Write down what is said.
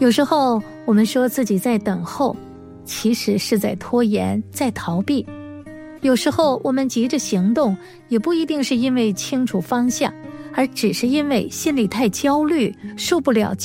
有时候我们说自己在等候，其实是在拖延，在逃避。有时候我们急着行动，也不一定是因为清楚方向，而只是因为心里太焦虑，受不了